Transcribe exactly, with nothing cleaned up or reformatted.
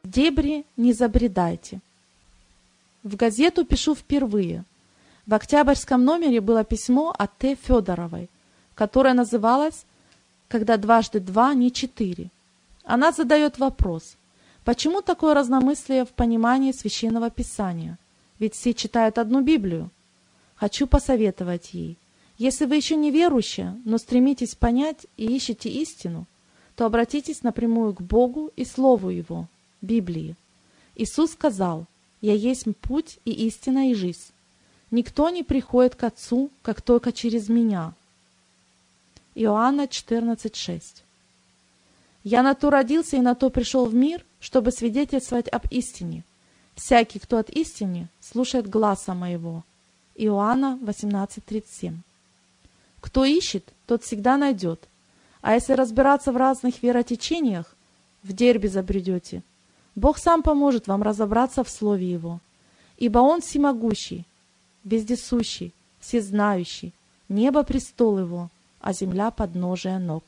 дебри не забредайте. В газету пишу впервые. В октябрьском номере было письмо от Т. Федоровой, которое называлось «Когда дважды два не четыре». Она задает вопрос, почему такое разномыслие в понимании Священного Писания? Ведь все читают одну Библию. Хочу посоветовать ей. Если вы еще не верующая, но стремитесь понять и ищете истину, то обратитесь напрямую к Богу и Слову Его, Библии. Иисус сказал: «Я есть путь и истина и жизнь. Никто не приходит к Отцу, как только через Меня». Иоанна четырнадцать шесть. «Я на то родился и на то пришел в мир, чтобы свидетельствовать об истине. Всякий, кто от истины, слушает гласа моего». Иоанна восемнадцать тридцать семь. Кто ищет, тот всегда найдет. А если разбираться в разных веротечениях, в дерби забредете. Бог сам поможет вам разобраться в Слове Его. Ибо Он всемогущий, вездесущий, всезнающий, небо престол Его, а земля подножие ног.